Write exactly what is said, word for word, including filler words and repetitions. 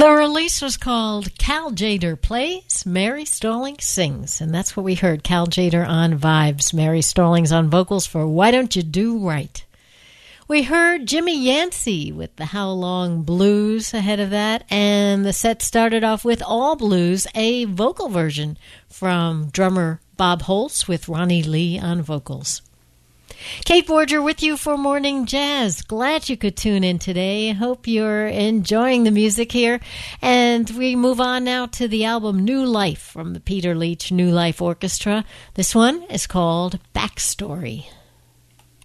The release was called Cal Jader Plays, Mary Stallings Sings. And that's what we heard, Cal Jader on vibes, Mary Stallings on vocals for Why Don't You Do Right. We heard Jimmy Yancey with the How Long Blues ahead of that, and the set started off with All Blues, a vocal version from drummer Bob Holtz with Ronnie Lee on vocals. Kate Borger with you for Morning Jazz. Glad you could tune in today. Hope you're enjoying the music here. And we move on now to the album New Life from the Peter Leach New Life Orchestra. This one is called Backstory.